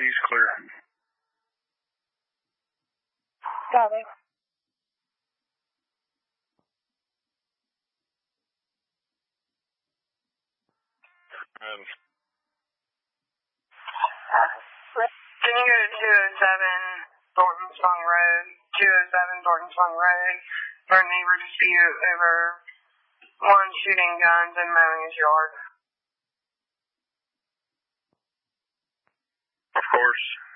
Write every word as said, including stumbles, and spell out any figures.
Northeast clear. Copy. And Can you go to two oh seven Thornton Spong Road, two oh seven Thornton Spong Road, for a neighbor dispute over one shooting guns and mowing his yard? of course.